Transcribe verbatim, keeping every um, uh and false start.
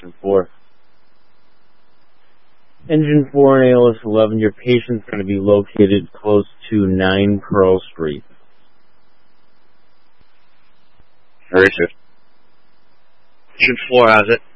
Engine four. Engine four and A L S eleven, your patient's going to be located close to nine Pearl Street. Very good. Engine four has it.